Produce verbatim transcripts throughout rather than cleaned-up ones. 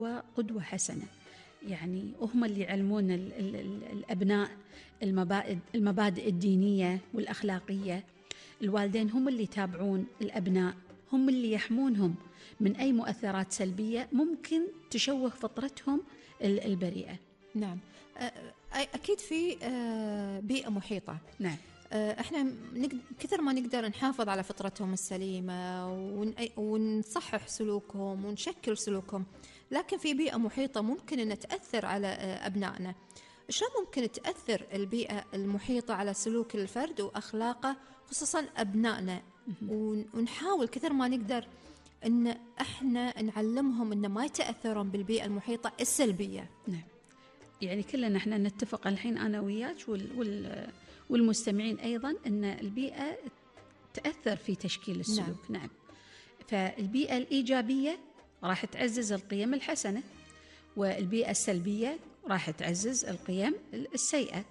وقدوة حسنة، يعني هم اللي يعلمون ال ال ال الأبناء المبادئ, المبادئ الدينية والأخلاقية. الوالدين هم اللي يتابعون الأبناء، هم اللي يحمونهم من أي مؤثرات سلبية ممكن تشوه فطرتهم البريئة. نعم، أكيد في بيئة محيطة. نعم، احنا كثر ما نقدر نحافظ على فطرتهم السليمة ونصحح سلوكهم ونشكل سلوكهم، لكن في بيئة محيطة ممكن أن تأثر على أبنائنا. شلون ممكن تأثر البيئة المحيطة على سلوك الفرد وأخلاقه خصوصا أبنائنا، ونحاول كثر ما نقدر أن احنا نعلمهم أن ما يتأثرون بالبيئة المحيطة السلبية. نعم، يعني كلنا احنا نتفق الحين أنا وياك وال وال والمستمعين أيضا أن البيئة تأثر في تشكيل السلوك. نعم, نعم. فالبيئة الإيجابية راح تعزز القيم الحسنة، والبيئة السلبية راح تعزز القيم السيئة.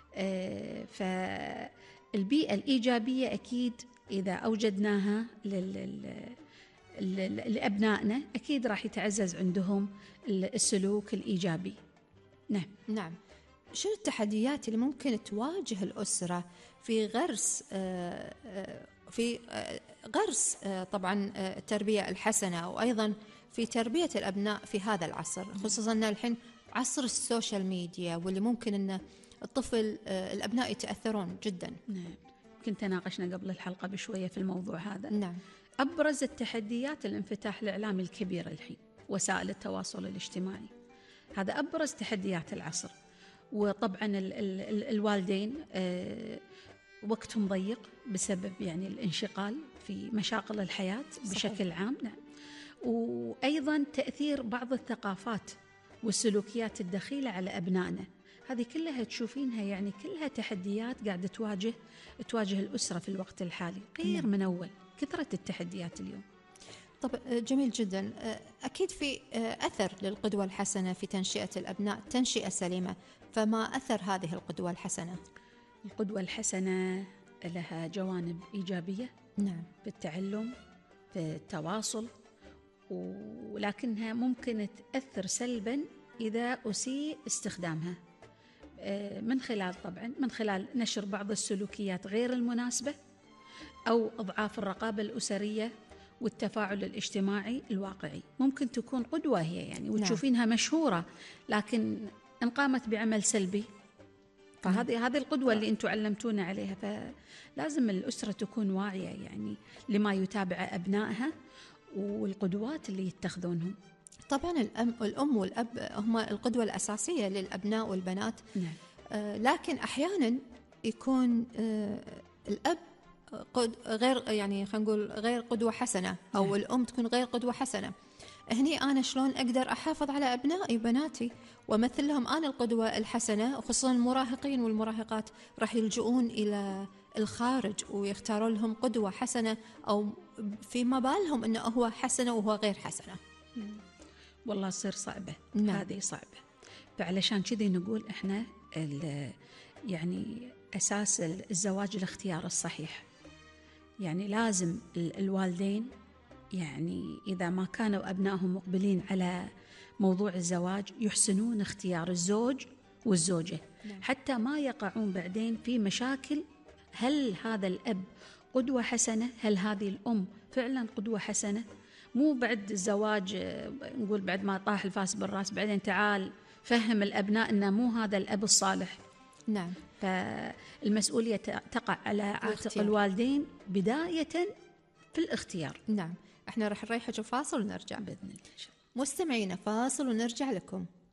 فالبيئة الإيجابية أكيد إذا أوجدناها لأبنائنا أكيد راح يتعزز عندهم السلوك الإيجابي. نعم نعم. شنو التحديات اللي ممكن تواجه الأسرة في غرس في غرس طبعا التربية الحسنة، وأيضا في تربية الأبناء في هذا العصر، خصوصا أن الحين عصر السوشيال ميديا واللي ممكن أن الطفل الأبناء يتأثرون جدا؟ نعم، كنت ناقشنا قبل الحلقة بشوية في الموضوع هذا. نعم. أبرز التحديات الانفتاح الإعلامي الكبير الحين، وسائل التواصل الاجتماعي، هذا أبرز تحديات العصر. وطبعا ال ال ال الوالدين آه وقتهم ضيق بسبب يعني الانشغال في مشاغل الحياة بشكل صحيح. عام. نعم. وأيضا تأثير بعض الثقافات والسلوكيات الدخيلة على أبنائنا، هذه كلها تشوفينها يعني كلها تحديات قاعدة تواجه تواجه الأسرة في الوقت الحالي غير من أول. كثرة التحديات اليوم. طب جميل جدا. أكيد في أثر للقدوة الحسنة في تنشئة الأبناء تنشئة سليمة، فما أثر هذه القدوة الحسنة؟ القدوة الحسنة لها جوانب إيجابية. نعم. في التعلم، في التواصل، ولكنها ممكن تأثر سلبا إذا أسيء استخدامها، من خلال طبعا من خلال نشر بعض السلوكيات غير المناسبة، أو إضعاف الرقابة الأسرية والتفاعل الاجتماعي الواقعي. ممكن تكون قدوة هي يعني وتشوفينها مشهورة، لكن إن قامت بعمل سلبي فهذه هذه القدوة اللي أنتم علمتونا عليها. فلازم الأسرة تكون واعية يعني لما يتابع أبنائها والقدوات اللي يتخذونهم. طبعا الأم, الأم والأب هم القدوة الأساسية للأبناء والبنات. نعم. آه لكن أحيانا يكون آه الأب قد غير يعني خلينا نقول غير قدوة حسنة، أو نعم. الأم تكون غير قدوة حسنة. هني أنا شلون أقدر أحافظ على أبنائي وبناتي وأمثل لهم أنا القدوة الحسنة؟ وخصوصا المراهقين والمراهقات راح يلجؤون إلى الخارج ويختاروا لهم قدوة حسنة، أو فيما بالهم أنه هو حسنة وهو غير حسنة. والله تصير صعبة. نعم. هذه صعبة. فعلشان كذي نقول إحنا يعني أساس الزواج الاختيار الصحيح. يعني لازم الوالدين يعني إذا ما كانوا أبنائهم مقبلين على موضوع الزواج يحسنون اختيار الزوج والزوجة. نعم. حتى ما يقعون بعدين في مشاكل. هل هذا الأب قدوة حسنة؟ هل هذه الأم فعلا قدوة حسنة؟ مو بعد الزواج نقول بعد ما طاح الفاس بالراس بعدين تعال فهم الأبناء أنه مو هذا الأب الصالح. نعم. فالمسؤولية تقع على عاتق الوالدين بداية في الاختيار. نعم. احنا راح نريح فاصل ونرجع بإذن الله. مستمعينا، فاصل ونرجع لكم.